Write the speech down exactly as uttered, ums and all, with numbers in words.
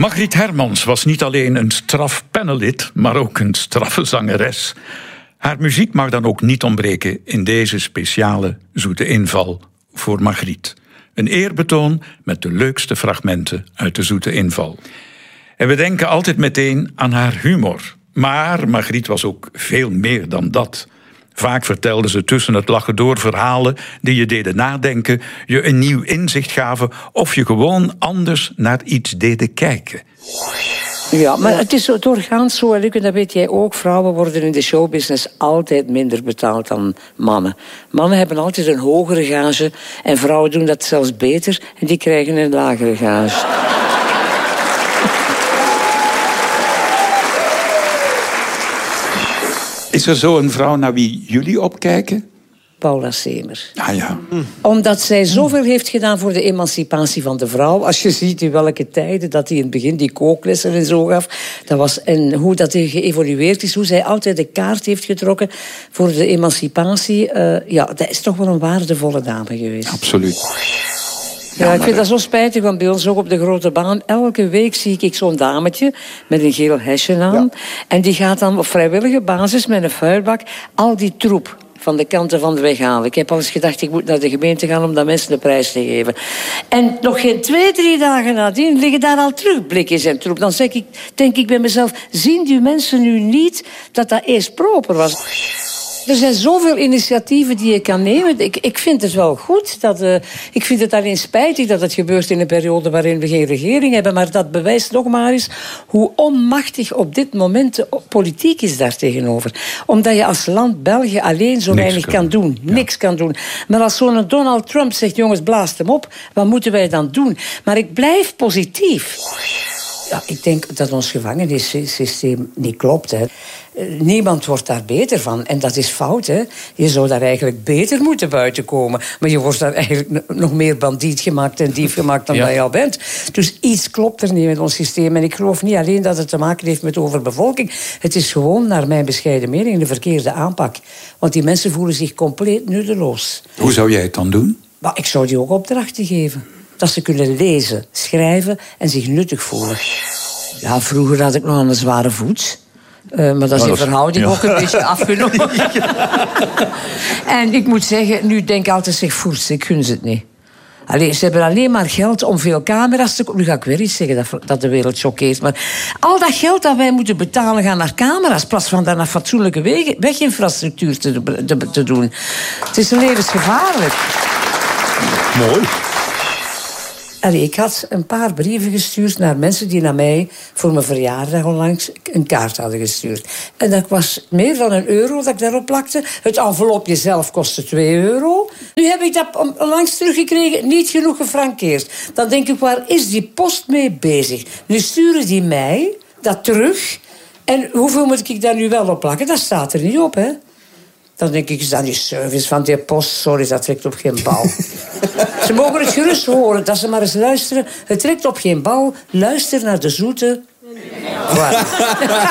Margriet Hermans was niet alleen een straf panellid, maar ook een straffe zangeres. Haar muziek mag dan ook niet ontbreken in deze speciale zoete inval voor Margriet. Een eerbetoon met de leukste fragmenten uit de zoete inval. En we denken altijd meteen aan haar humor. Maar Margriet was ook veel meer dan dat. Vaak vertelde ze tussen het lachen door verhalen die je deden nadenken, je een nieuw inzicht gaven of je gewoon anders naar iets deden kijken. Ja, maar het is doorgaans zo, Luc, en dat weet jij ook. Vrouwen worden in de showbusiness altijd minder betaald dan mannen. Mannen hebben altijd een hogere gage en vrouwen doen dat zelfs beter en die krijgen een lagere gage. Is er zo een vrouw naar wie jullie opkijken? Paula Semer. Ah ja. Omdat zij zoveel heeft gedaan voor de emancipatie van de vrouw. Als je ziet in welke tijden dat hij in het begin die kooklessen en zo gaf. Dat was, en hoe dat geëvolueerd is. Hoe zij altijd de kaart heeft getrokken voor de emancipatie. Uh, ja, dat is toch wel een waardevolle dame geweest. Absoluut. Ja, ik vind dat zo spijtig, want bij ons ook op de grote baan... elke week zie ik zo'n dametje met een geel hesje aan. Ja. En die gaat dan op vrijwillige basis met een vuilbak al die troep van de kanten van de weg halen. Ik heb al eens gedacht, ik moet naar de gemeente gaan om dat mensen de prijs te geven. En nog geen twee, drie dagen nadien liggen daar al terug blikjes en troep. Dan zeg ik, denk ik bij mezelf, zien die mensen nu niet dat dat eerst proper was? Er zijn zoveel initiatieven die je kan nemen. Ik, ik vind het wel goed. Dat, uh, ik vind het alleen spijtig dat het gebeurt in een periode waarin we geen regering hebben. Maar dat bewijst nog maar eens hoe onmachtig op dit moment de politiek is daar tegenover. Omdat je als land België alleen zo Niks weinig kan. kan doen. Ja. Niks kan doen. Maar als zo'n Donald Trump zegt, jongens, blaast hem op. Wat moeten wij dan doen? Maar ik blijf positief. Ja, ik denk dat ons gevangenissysteem niet klopt. Hè. Niemand wordt daar beter van. En dat is fout, hè. Je zou daar eigenlijk beter moeten buiten komen. Maar je wordt daar eigenlijk nog meer bandiet gemaakt en dief gemaakt dan ja. dat je al bent. Dus iets klopt er niet met ons systeem. En ik geloof niet alleen dat het te maken heeft met overbevolking. Het is gewoon, naar mijn bescheiden mening, de verkeerde aanpak. Want die mensen voelen zich compleet nutteloos. Hoe zou jij het dan doen? Maar ik zou die ook opdrachten geven. Dat ze kunnen lezen, schrijven en zich nuttig voelen. Ja, vroeger had ik nog een zware voet. Uh, maar dat is in verhouding ja. ook een beetje afgenomen. En ik moet zeggen, nu denk ik altijd, zeg, voers, ik gun ze het niet. Allee, ze hebben alleen maar geld om veel camera's te kopen. Nu ga ik weer iets zeggen dat, dat de wereld choqueert. Maar al dat geld dat wij moeten betalen gaan naar camera's, in plaats van daar naar fatsoenlijke wegen, weginfrastructuur te, te, te doen. Het is levensgevaarlijk. Mooi. Allee, ik had een paar brieven gestuurd naar mensen die naar mij voor mijn verjaardag onlangs een kaart hadden gestuurd. En dat was meer dan een euro dat ik daarop plakte. Het envelopje zelf kostte twee euro. Nu heb ik dat onlangs teruggekregen, niet genoeg gefrankeerd. Dan denk ik, waar is die post mee bezig? Nu sturen die mij dat terug. En hoeveel moet ik daar nu wel op plakken? Dat staat er niet op, hè? Dan denk ik, is dat die service van die post? Sorry, dat trekt op geen bal. Ze mogen het gerust horen, dat ze maar eens luisteren. Het trekt op geen bal. Luister naar de zoete... Voilà.